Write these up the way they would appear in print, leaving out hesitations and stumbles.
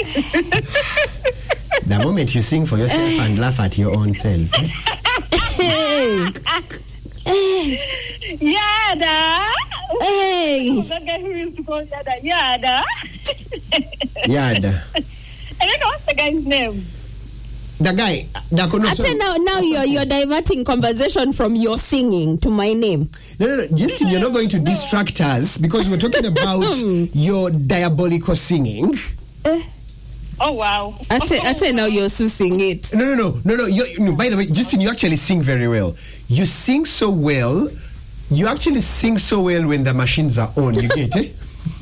The moment you sing for yourself and laugh at your own self. Yada. Hey. That guy who used to call Yada. Yada. Yada. I don't know what's the guy's name. The guy. Now you're diverting conversation from your singing to my name. No. Justin, you're not going to distract us because we're talking about your diabolical singing. Oh, wow. Ate now you're sing it. No. By the way, Justin, you actually sing very well. You sing so well. You actually sing so well when the machines are on. You get it?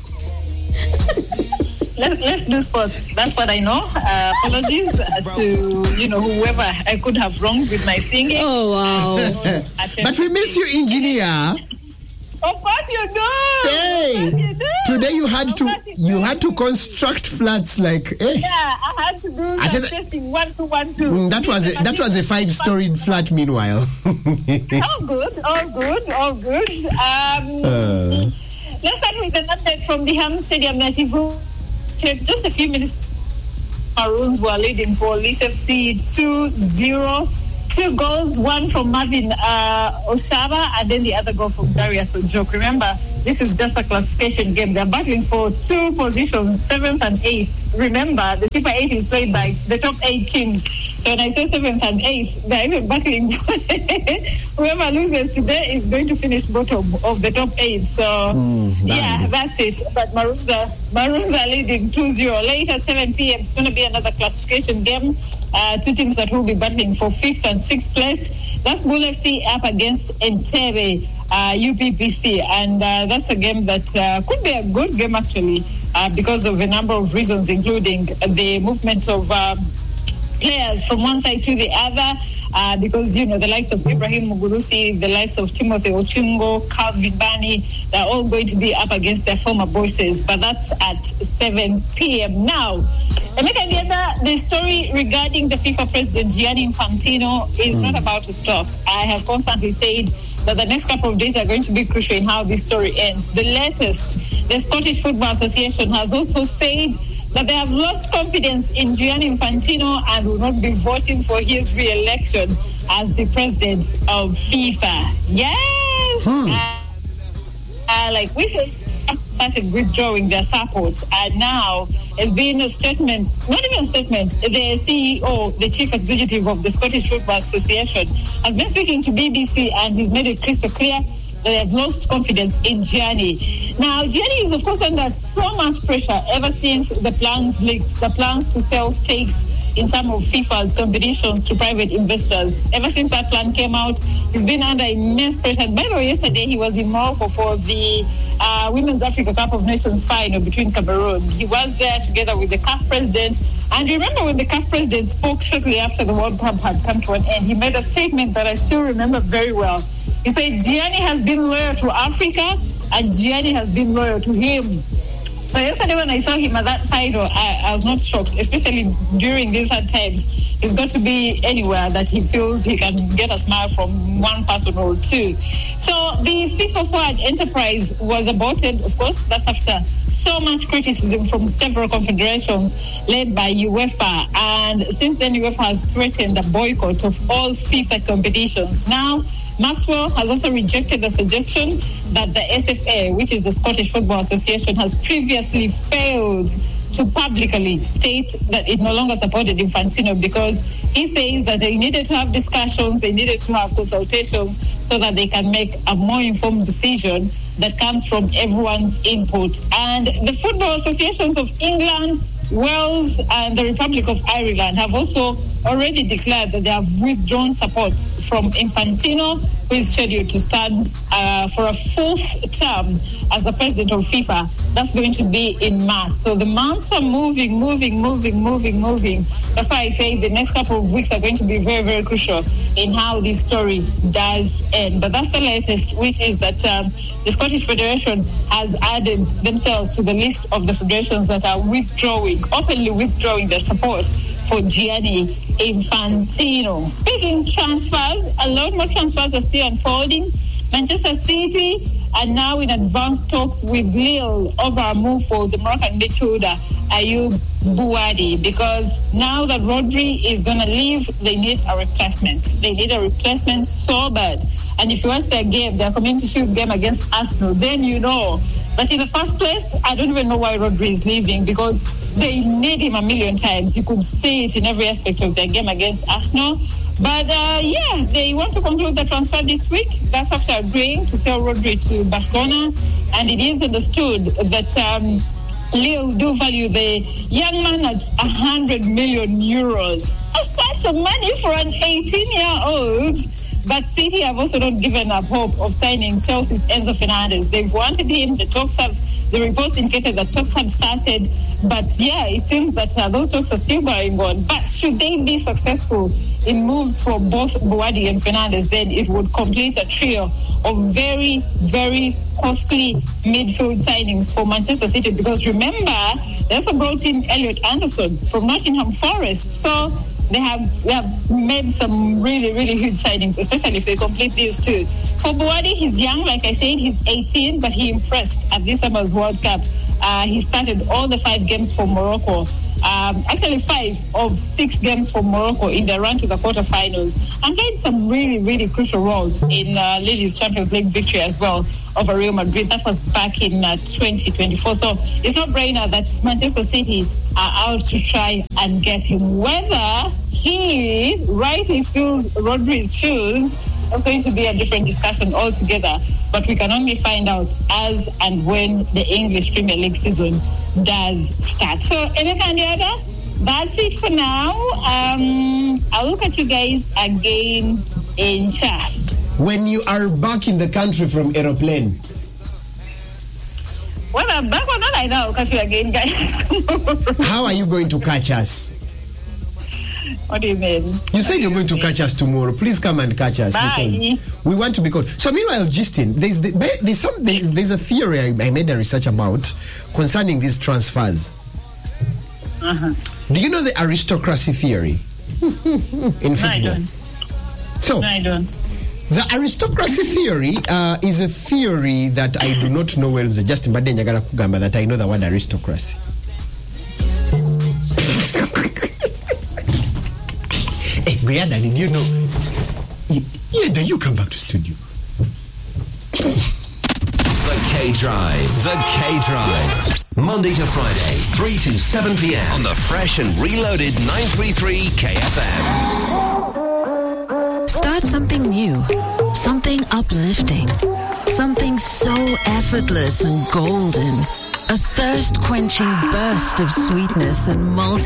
Let's do sports. That's what I know. Apologies to whoever I could have wronged with my singing. Oh wow! But we miss you, engineer. Of course you do. Hey, today you had to construct flats like. Yeah, I had to do some testing 1, 2, 1, 2. That was a 5-story flat. Meanwhile. All good. Let's start with an update from the Ham Stadium that just a few minutes. Maroons were leading for Leeds FC 2-0. 2 goals, one from Marvin Osaba, and then the other goal from Darius Ojok. Remember, this is just a classification game. They're battling for 2 positions, 7th and 8th. Remember, the Super 8 is played by the top 8 teams. So when I say 7th and 8th, they're even battling. Whoever loses today is going to finish bottom of the top 8. So, that's it. But Maroons are leading 2-0. Later, 7 p.m., it's going to be another classification game. 2 teams that will be battling for 5th and 6th place. That's Bull FC up against Entebbe UPPC. And that's a game that could be a good game, actually, because of a number of reasons, including the movement of players from one side to the other, because, the likes of Ibrahim Mugurusi, the likes of Timothy Ochungo, Calvin Bani, they're all going to be up against their former bosses. But that's at 7 p.m. Now, the story regarding the FIFA president, Gianni Infantino, is not about to stop. I have constantly said that the next couple of days are going to be crucial in how this story ends. The latest, the Scottish Football Association has also said that they have lost confidence in Gianni Infantino and will not be voting for his re-election as the president of FIFA. Yes! Like we said, started withdrawing their support, and now it's been a statement, not even a statement, the CEO, the chief executive of the Scottish Football Association, has been speaking to BBC, and he's made it crystal clear that they have lost confidence in Gianni. Now, Gianni is, of course, under so much pressure ever since the plans to sell stakes in some of FIFA's competitions to private investors. Ever since that plan came out, he's been under immense pressure. And by the way, yesterday he was in Morocco for the Women's Africa Cup of Nations final between Cameroon. He was there together with the CAF president. And remember when the CAF president spoke shortly after the World Cup had come to an end, he made a statement that I still remember very well. He said, Gianni has been loyal to Africa and Gianni has been loyal to him. So yesterday when I saw him at that title, I was not shocked, especially during these hard times. He's got to be anywhere that he feels he can get a smile from one person or two. So the FIFA Forward enterprise was aborted, of course. That's after so much criticism from several confederations led by UEFA. And since then, UEFA has threatened a boycott of all FIFA competitions. Now, Maxwell has also rejected the suggestion that the SFA, which is the Scottish Football Association, has previously failed to publicly state that it no longer supported Infantino, because he says that they needed to have discussions, they needed to have consultations so that they can make a more informed decision that comes from everyone's input. And the football associations of England, Wales, and the Republic of Ireland have also already declared that they have withdrawn support from Infantino, who is scheduled to stand for a 4th term as the president of FIFA. That's going to be in March. So the months are moving. That's why I say the next couple of weeks are going to be very, very crucial in how this story does end. But that's the latest, which is that the Scottish Federation has added themselves to the list of the federations that are openly withdrawing their support for Gianni Infantino. Speaking transfers, a lot more transfers are still unfolding. Manchester City are now in advanced talks with Lille over a move for the Moroccan midfielder Ayoub Buwadi, because now that Rodri is going to leave, they need a replacement. They need a replacement so bad. And if you watch their game, their Community Shield game against Arsenal, then you know. But in the first place, I don't even know why Rodri is leaving, because they need him a million times. You could see it in every aspect of their game against Arsenal. But they want to conclude the transfer this week. That's after agreeing to sell Rodri to Barcelona. And it is understood that Lille do value the young man at 100 million euros. That's quite some money for an 18-year-old. But City have also not given up hope of signing Chelsea's Enzo Fernandez. They've wanted him. The reports indicated that talks have started. But it seems that those talks are still going on. But should they be successful in moves for both Buwadi and Fernandez, then it would complete a trio of very, very costly midfield signings for Manchester City. Because remember, they also brought in Elliot Anderson from Nottingham Forest. So they have made some really, really huge signings, especially if they complete these two. For Buwadi, he's young, like I said, he's 18, but he impressed at this summer's World Cup. He started all the 5 games for Morocco. Actually 5 of 6 games for Morocco in the run to the quarterfinals, and played some really, really crucial roles in Lille's Champions League victory as well over Real Madrid. That was back in 2024. So it's no brainer that Manchester City are out to try and get him. Whether he rightly fills Rodri's shoes, that's going to be a different discussion altogether. But we can only find out as and when the English Premier League season does start. So, Emeka and the other, that's it for now. I'll look at you guys again in chat. When you are back in the country from aeroplane. Well, I'm back or not, I know. I'll catch you again, guys. How are you going to catch us? What do you mean? You said you're going to catch us tomorrow. Please come and catch us. Bye. Because we want to be caught. So meanwhile, Justin, there's a theory I made a research about concerning these transfers. Uh-huh. Do you know the aristocracy theory in football? No, I don't. So, No, I don't. the aristocracy theory is a theory that I do not know well. Justin, but then njagala kugamba that I know the word aristocracy. Hey, Guyada, did you know? Yeah, you come back to studio. The K-Drive. The K-Drive. Monday to Friday, 3 to 7 p.m. on the fresh and reloaded 933 KFM. Start something new. Something uplifting. Something so effortless and golden. A thirst-quenching burst of sweetness and multi